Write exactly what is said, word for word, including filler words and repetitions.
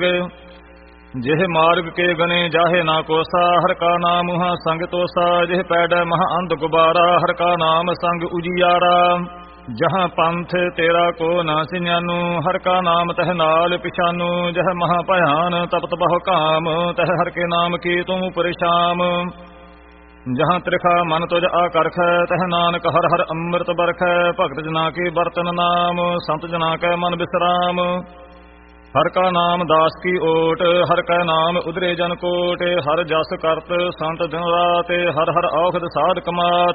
ਜਿਹ ਮਾਰਗ ਕੇ ਗਨੇ ਜਾਹੇ ਨਾ ਕੋਸਾ, ਹਰ ਕਾ ਨਾਮ ਉਹਾਂ ਸੰਗ ਤੋਸਾ। ਜਿਹ ਪੈੜੈ ਮਹਾ ਅੰਧ ਗੁਬਾਰਾ, ਹਰ ਕਾ ਨਾਮ ਸੰਗ ਉਜਿਆਰਾ। ਜਹਾਂ ਪੰਥ ਤੇਰਾ ਕੋ ਨਾ ਸਿਆਨੂ, ਹਰ ਕਾ ਨਾਮ ਤਹ ਨਾਲ ਪਿਛਾਨੂ। ਜਹ ਮਹਾ ਭਿਆਨ ਤਪਤ ਬਹੁ ਕਾਮ, ਤਹ ਹਰ ਕੇ ਨਾਮ ਕੀ ਤੂੰ ਪਰੇਸ਼ਾਮ। ਜਹਾਂ ਤ੍ਰਿਖਾ ਮਨ ਤੁਜ ਆਕਰਖੈ, ਤਹ ਨਾਨਕ ਹਰ ਹਰ ਅੰਮ੍ਰਿਤ ਬਰਖੈ। ਭਗਤ ਜਨਾ ਕੀ ਬਰਤਨ ਨਾਮ, ਸੰਤ ਜਨਾ ਕੈ ਮਨ ਬਿਸਰਾਮ। ਹਰ ਕਾ ਨਾਮ ਦਾਸ ਕੀ ਓਟ, ਹਰ ਕਾ ਨਾਮ ਉਦਰੇ ਜਨ ਕੋਟ। ਹਰ ਜਸ ਕਰਤ ਸੰਤ ਦਿਨ ਰਾਤ, ਹਰ ਹਰ ਔਖਦ ਸਾਧ ਕਮਾਤ।